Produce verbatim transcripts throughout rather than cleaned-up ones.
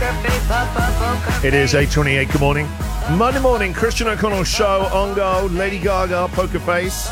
It is eight twenty-eight. Good morning. Monday morning, Christian O'Connell show on go. Lady Gaga, Poker Face.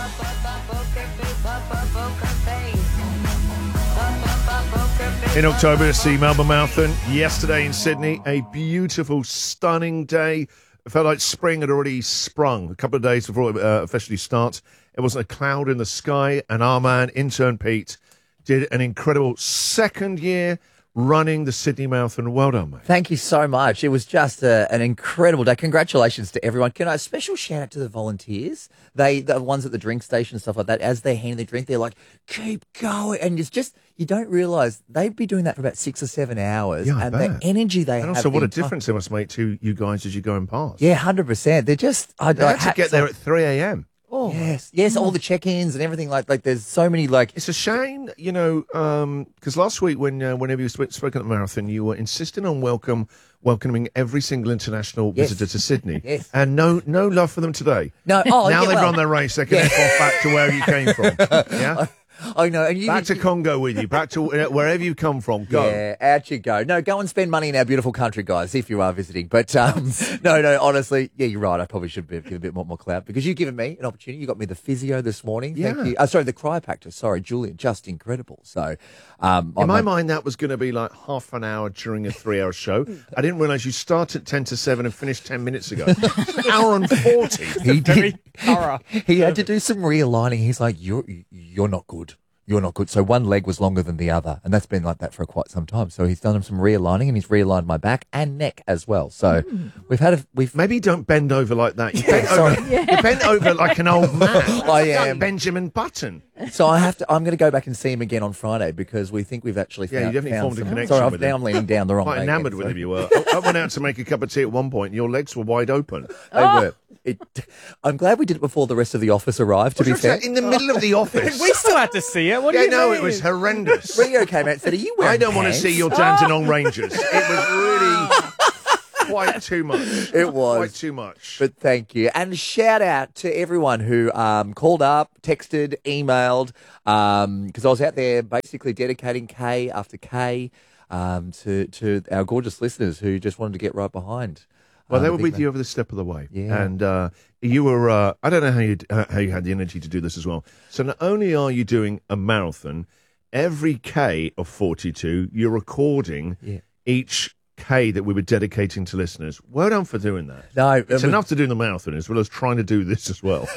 In October, it's the Melbourne Marathon. Yesterday in Sydney, a beautiful, stunning day. It felt like spring had already sprung a couple of days before it uh, officially starts. It wasn't a cloud in the sky, and our man, intern Pete, did an incredible second year running the Sydney Marathon. Well done, mate. Thank you so much. It was just a, an incredible day. Congratulations to everyone. Can I a special shout out to the volunteers? They, the ones at the drink station and stuff like that, as they're handing the drink, they're like, keep going. And it's just, you don't realise they'd be doing that for about six or seven hours. Yeah, I and bet. the energy they and have. And also what a time. difference it must make to you guys as you're going past. Yeah, one hundred percent. They're just... I, They I had to get there at three a.m. Oh, yes, yes, all the check-ins and everything like like. There's so many like. It's a shame, you know, because um, last week when uh, whenever you sp- spoke at the marathon, you were insisting on welcome welcoming every single international Yes. visitor to Sydney, Yes. and no no love for them today. No, oh, now yeah, they've well, run their race, they can yeah. F off back to where you came from. Yeah, I know. And you, back to Congo with you, back to uh, wherever you come from. Go. Yeah, out you go. No, go and spend money in our beautiful country, guys, if you are visiting. But um, no, no, honestly, yeah, you're right. I probably should be, give a bit more, more clout because you've given me an opportunity. You got me the physio this morning. Yeah. Thank you. Uh, sorry, the chiropractor. Sorry, Julian. Just incredible. So, um, In I'm my like- mind, that was going to be like half an hour during a three-hour show. I didn't realise you start at ten to seven and finish ten minutes ago. It's an hour and forty. he did. thorough. He had to do some realigning. He's like, you're you're not good. You're not good. So one leg was longer than the other, and that's been like that for quite some time. So he's done some realigning, and he's realigned my back and neck as well. So Mm. we've had a we've. Maybe don't bend over like that. You bent sorry. over, you bent over like an old man. I Like am. Benjamin Button. So I have to. I'm going to go back and see him again on Friday because we think we've actually Yeah, found, you definitely found formed a some- connection Sorry, I'm with now him. I'm leaning down the wrong Quite way. enamoured again, with so- him you were. I, I went out to make a cup of tea at one point and your legs were wide open. They were. It, I'm glad we did it before the rest of the office arrived. To be What's fair, that? In the middle of the office. We still had to see it. What do Yeah, you no, mean? it was horrendous. Rio came out and said, "Are you wearing I don't want to pants?" see your Dandenong Rangers. It was really quite too much. It was. Quite too much. But thank you. And shout out to everyone who um, called up, texted, emailed, because I was out there basically dedicating K after K um, to, to our gorgeous listeners who just wanted to get right behind. Well, um, they the were big with man. you every step of the way. Yeah. And uh, you were, uh, I don't know how you, uh, how you had the energy to do this as well. So not only are you doing a marathon, every K of forty-two, you're recording Yeah. each K that we were dedicating to listeners. Well done for doing that. No, It's it was, enough to do the marathon as well as trying to do this as well.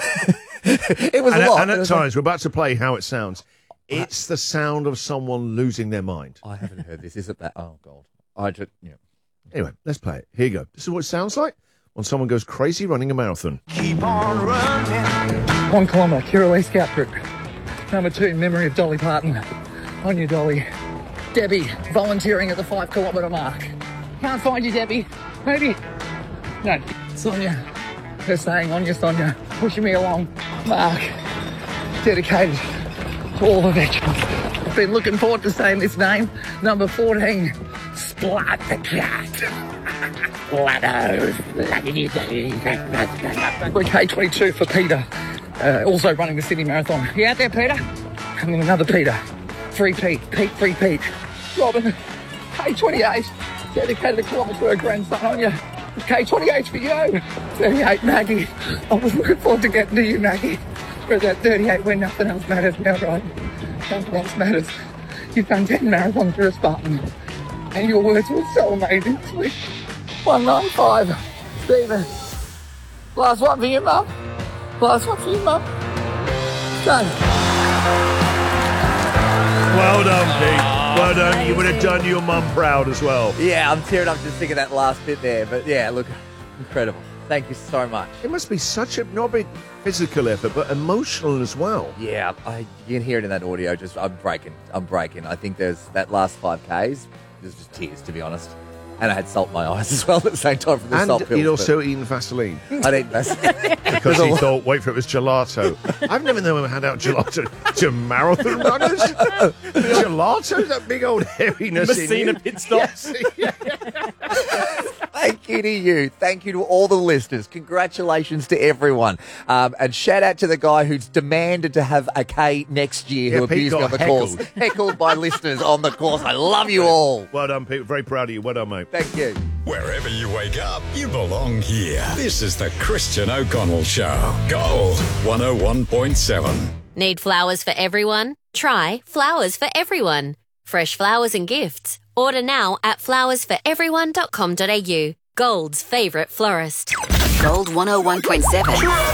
it was and, a at- lot. and It at was times, we're about to play how it sounds. It's the sound of someone losing their mind. like- I haven't heard this. Is it that? Oh, God. I just, yeah. Anyway, let's play it. Here you go. This is what it sounds like when someone goes crazy running a marathon. One kilometre, Kirrawee Scout Troop. Number two, memory of Dolly Parton. On you, Dolly. Debbie, volunteering at the five kilometre mark. Can't find you, Debbie. Maybe. No, Sonia. Her saying, on you, Sonia. Pushing me along. Mark. Dedicated to all the veterans. I've been looking forward to saying this name. Number fourteen, Splat the Cat. We're K twenty-two for Peter, uh, also running the Sydney Marathon. You out there, Peter? And then another Peter. Three Pete, Pete, three Pete. Robin, K twenty-eight, dedicated a kilometre to her grandson on you. K twenty-eight for you. thirty-eight, Maggie. I was looking forward to getting to you, Maggie. We're at thirty-eight where nothing else matters now, right? Nothing else matters. You've done ten marathons for a Spartan. And your words were so amazing, sweet. one ninety-five. Stephen. Last one for you, Mum. Last one for you, Mum. Done. Well done, Pete. Well done. You would have done your mum proud as well. Yeah, I'm tearing up just thinking that last bit there. But yeah, look, incredible. Thank you so much. It must be such a, not a big physical effort, but emotional as well. Yeah, I, you can hear it in that audio. Just I'm breaking. I'm breaking. I think there's that last five Ks. There's just tears, to be honest. And I had salt in my eyes as well at the same time from the And salt pills. he'd also eaten Vaseline I didn't. That's, because he thought, wait for it, it was gelato. I've never known him hand out gelato to marathon runners. Gelato, that big old heaviness in Messina you. pit stop. Yes. thank you. you to you. Thank you to all the listeners. Congratulations to everyone. Um, and shout out to the guy who's demanded to have a K next year Yeah, who Pete abused me got on the heckled. course. Heckled by listeners on the course. I love you all. Well done, Pete. Very proud of you. Well done, mate. Thank you. Wherever you wake up, you belong here. This is the Christian O'Connell Show. Gold one oh one point seven. Need flowers for everyone? Try Flowers for Everyone. Fresh flowers and gifts. Order now at flowers for everyone dot com dot a u. Gold's favourite florist. Gold one oh one point seven.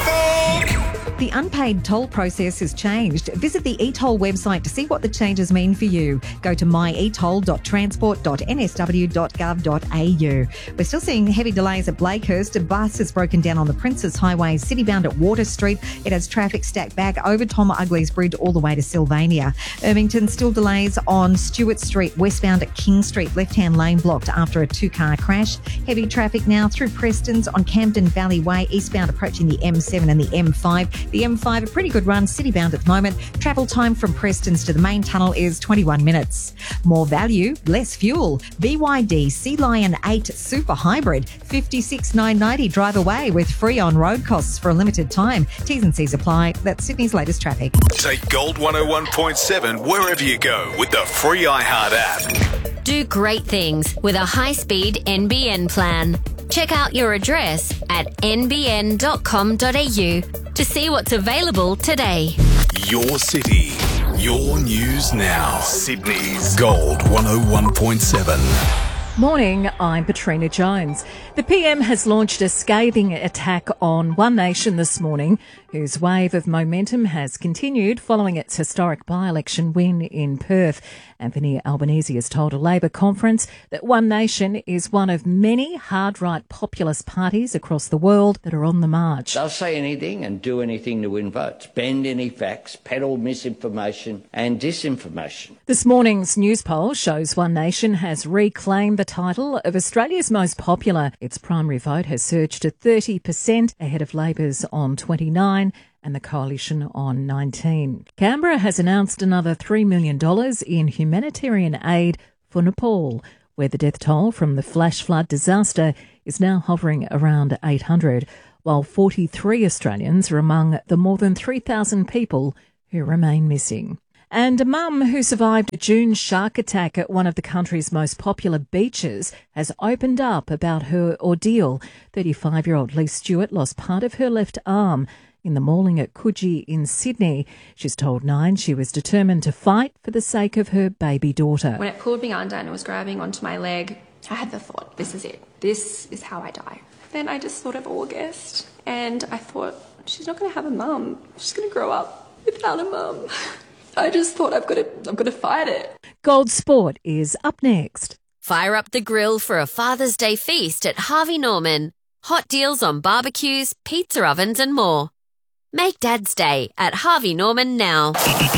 The unpaid toll process has changed. Visit the e-toll website to see what the changes mean for you. Go to my e toll dot transport dot n s w dot gov dot a u. We're still seeing heavy delays at Blakehurst. A bus has broken down on the Princes Highway, city-bound at Water Street. It has traffic stacked back over Tom Ugley's Bridge all the way to Sylvania. Irvington still delays on Stewart Street, westbound at King Street, left-hand lane blocked after a two-car crash. Heavy traffic now through Preston's on Camden Valley Way, eastbound approaching the M seven and the M five. The M five, a pretty good run, city-bound at the moment. Travel time from Preston's to the main tunnel is twenty-one minutes. More value, less fuel. B Y D Sea Lion eight Super Hybrid, fifty-six thousand nine hundred ninety dollars drive away with free on-road costs for a limited time. T's and C's apply. That's Sydney's latest traffic. Take Gold one oh one point seven wherever you go with the free iHeart app. Do great things with a high-speed N B N plan. Check out your address at n b n dot com dot a u to see what's available today. Your city, your news now. Sydney's Gold one oh one point seven. Morning, I'm Patrina Jones. The P M has launched a scathing attack on One Nation this morning, whose wave of momentum has continued following its historic by-election win in Perth. Anthony Albanese has told a Labor conference that One Nation is one of many hard-right populist parties across the world that are on the march. They'll say anything and do anything to win votes, bend any facts, peddle misinformation and disinformation. This morning's news poll shows One Nation has reclaimed the title of Australia's most popular. Its primary vote has surged to thirty percent ahead of Labor's on twenty-nine and the Coalition on nineteen. Canberra has announced another three million dollars in humanitarian aid for Nepal, where the death toll from the flash flood disaster is now hovering around eight hundred, while forty-three Australians are among the more than three thousand people who remain missing. And a mum who survived a June shark attack at one of the country's most popular beaches has opened up about her ordeal. thirty-five-year-old Lee Stewart lost part of her left arm in the mauling at Coogee in Sydney. She's told Nine she was determined to fight for the sake of her baby daughter. When it pulled me under and it was grabbing onto my leg, I had the thought, this is it. This is how I die. Then I just thought of August and I thought, she's not going to have a mum. She's going to grow up without a mum. I just thought I've got to, I've got to fight it. Gold Sport is up next. Fire up the grill for a Father's Day feast at Harvey Norman. Hot deals on barbecues, pizza ovens and more. Make Dad's Day at Harvey Norman now.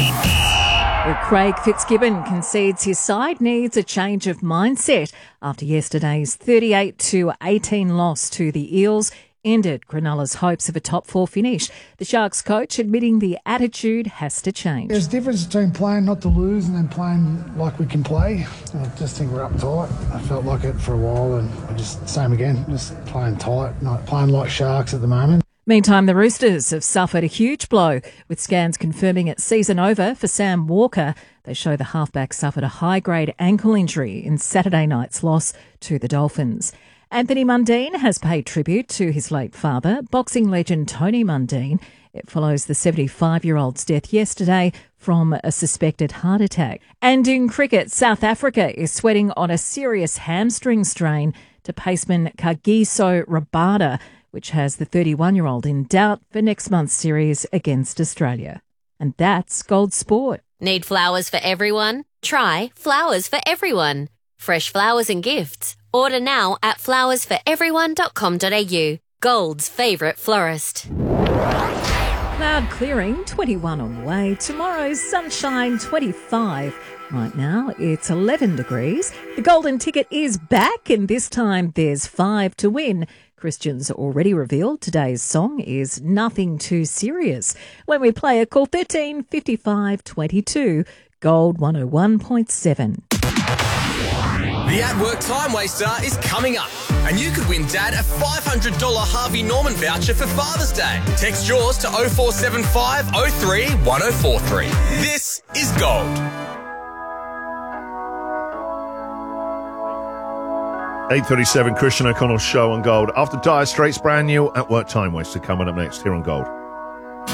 Well, Craig Fitzgibbon concedes his side needs a change of mindset after yesterday's thirty-eight to eighteen loss to the Eels ended Cronulla's hopes of a top four finish. The Sharks coach admitting the attitude has to change. There's a difference between playing not to lose and then playing like we can play. I just think we're uptight. I felt like it for a while and I just, same again, just playing tight, not playing like Sharks at the moment. Meantime, the Roosters have suffered a huge blow, with scans confirming it's season over for Sam Walker. They show the halfback suffered a high-grade ankle injury in Saturday night's loss to the Dolphins. Anthony Mundine has paid tribute to his late father, boxing legend Tony Mundine. It follows the seventy-five-year-old's death yesterday from a suspected heart attack. And in cricket, South Africa is sweating on a serious hamstring strain to paceman Kagiso Rabada, which has the thirty-one-year-old in doubt for next month's series against Australia. And that's Gold Sport. Need flowers for everyone? Try Flowers for Everyone. Fresh flowers and gifts. Order now at flowers for everyone dot com dot a u. Gold's favourite florist. Cloud clearing, twenty-one on the way. Tomorrow's sunshine, twenty-five. Right now, it's eleven degrees. The golden ticket is back, and this time there's five to win. Christian's already revealed today's song is Nothing Too Serious. When we play it, call thirteen fifty-five twenty-two, Gold one oh one point seven. The At Work Time Waster is coming up. and you could win Dad a five hundred dollars Harvey Norman voucher for Father's Day. Text yours to oh four seven five oh three one oh four three. This is Gold. eight thirty-seven, Christian O'Connell Show on Gold. After Dire Straits, brand new At Work Time Waster coming up next here on Gold.